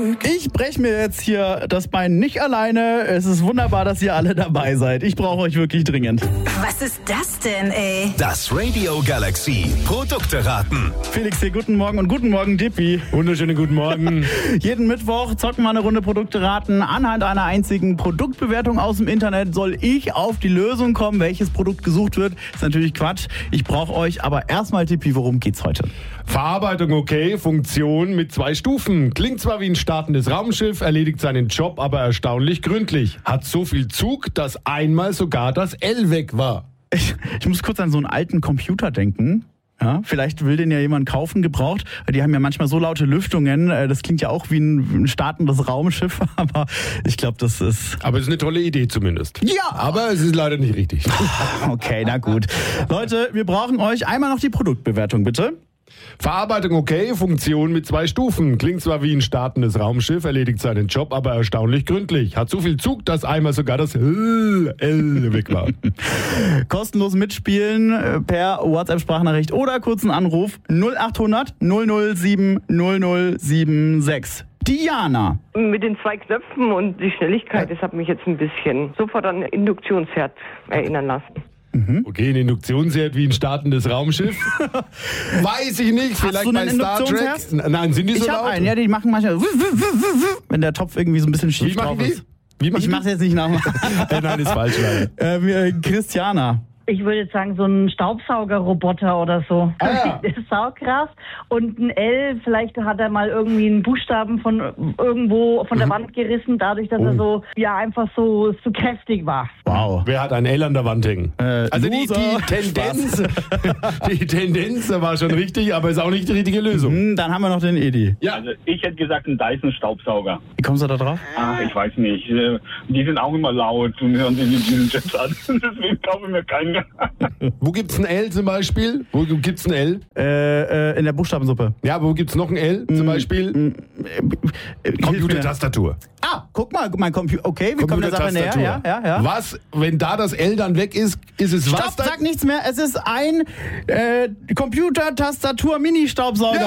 Ich breche mir jetzt hier das Bein nicht alleine. Es ist wunderbar, dass ihr alle dabei seid. Ich brauche euch wirklich dringend. Was ist das denn, ey? Das Radio Galaxy Produkte raten. Felix hier, guten Morgen und guten Morgen, Dippi. Wunderschönen guten Morgen. Jeden Mittwoch zocken wir eine Runde Produkte raten. Anhand einer einzigen Produktbewertung aus dem Internet soll ich auf die Lösung kommen, welches Produkt gesucht wird. Ist natürlich Quatsch. Ich brauche euch aber erstmal, Dippi, worum geht's heute? Verarbeitung okay, Funktion mit 2 Stufen. Klingt zwar wie ein startendes Raumschiff, erledigt seinen Job aber erstaunlich gründlich. Hat so viel Zug, dass einmal sogar das L weg war. Ich muss kurz an so einen alten Computer denken. Ja, vielleicht will den ja jemand kaufen, gebraucht. Die haben ja manchmal so laute Lüftungen. Das klingt ja auch wie ein startendes Raumschiff, aber ich glaube, das ist... Aber es ist eine tolle Idee zumindest. Ja! Aber es ist leider nicht richtig. Okay, na gut. Leute, wir brauchen euch einmal noch die Produktbewertung, bitte. Verarbeitung okay, Funktion mit 2 Stufen. Klingt zwar wie ein startendes Raumschiff, erledigt seinen Job aber erstaunlich gründlich. Hat so viel Zug, dass einmal sogar das L weg war. Kostenlos mitspielen per WhatsApp-Sprachnachricht oder kurzen Anruf 0800 007 0076. Diana. Mit den 2 Knöpfen und die Schnelligkeit, das hat mich jetzt ein bisschen sofort an ein Induktionsherd erinnern lassen. Okay, ein Induktionsherd wie ein startendes Raumschiff? Weiß ich nicht, vielleicht du bei einen Star Trek. Induktionsherd? Nein, sind die so Ich habe laut? einen, ja, die machen manchmal wenn der Topf irgendwie so ein bisschen schief Wie machen drauf die? ist. Wie machen Ich mach's jetzt nicht nach. Nein, ist falsch, leider. Christiana. Ich würde jetzt sagen, so ein Staubsaugerroboter oder so. Ah. Das ist saukrass. Und ein L, vielleicht hat er mal irgendwie einen Buchstaben von irgendwo von der Wand gerissen, dadurch, dass er so, ja, einfach so kräftig war. Wow. Wer hat ein L an der Wand hängen? Also die Tendenz war schon richtig, aber ist auch nicht die richtige Lösung. Dann haben wir noch den Edi. Ja, Also ich hätte gesagt, ein Dyson-Staubsauger. Wie kommst du da drauf? Ach, ich weiß nicht. Die sind auch immer laut und hören sich mit diesen Jets an. Deswegen kaufe ich mir keinen mehr. wo gibt's ein L zum Beispiel? Wo gibt's ein L? In der Buchstabensuppe. Ja, wo gibt's noch ein L zum Beispiel? Computertastatur. Ah, guck mal, mein Computer. Okay, wir kommen der Sache näher. Ja. Was, wenn da das L dann weg ist es Stopp, was dann? sag nichts mehr. Es ist ein Computer-Tastatur-Mini-Staubsauger.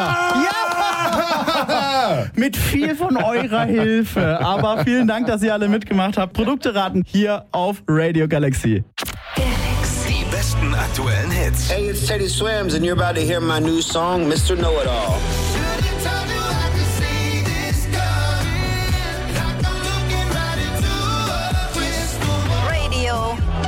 Ja! Mit viel von eurer Hilfe. Aber vielen Dank, dass ihr alle mitgemacht habt. Produkte raten hier auf Radio Galaxy. Die besten aktuellen Hits. Hey, it's Teddy Swims and you're about to hear my new song, Mr. Know-It-All.